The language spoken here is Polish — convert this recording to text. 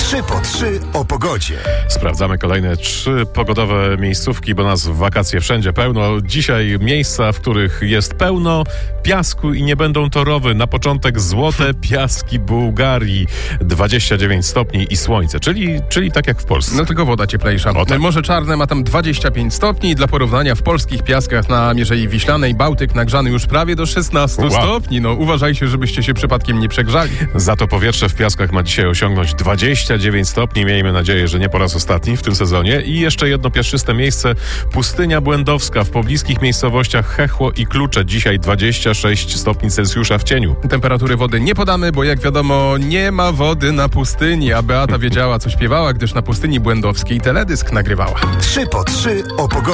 3 po 3 o pogodzie. Sprawdzamy kolejne 3 pogodowe miejscówki, bo nas w wakacje wszędzie pełno. Dzisiaj miejsca, w których jest pełno piasku i nie będą to rowy. Na początek złote piaski Bułgarii. 29 stopni i słońce, czyli tak jak w Polsce. No tylko woda cieplejsza. Tak. Morze Czarne ma tam 25 stopni. Dla porównania w polskich piaskach na Mierzei Wiślanej Bałtyk nagrzany już prawie do 16 stopni. No uważajcie, żebyście się przypadkiem nie przegrzali. Za to powietrze w piaskach ma dzisiaj osiągnąć 29 stopni. Miejmy nadzieję, że nie po raz ostatni w tym sezonie. I jeszcze jedno piaszczyste miejsce. Pustynia Błędowska w pobliskich miejscowościach Chechło i Klucze. Dzisiaj 26 stopni Celsjusza w cieniu. Temperatury wody nie podamy, bo jak wiadomo nie ma wody na pustyni. A Beata wiedziała, co śpiewała, gdyż na pustyni Błędowskiej teledysk nagrywała. 3 po 3 o pogodzie.